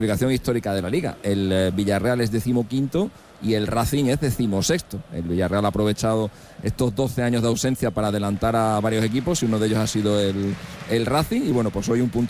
clasificación histórica de la Liga. El Villarreal es 15º y el Racing es 16º. El Villarreal ha aprovechado estos 12 años de ausencia para adelantar a varios equipos y uno de ellos ha sido el Racing, y bueno, pues hoy un punto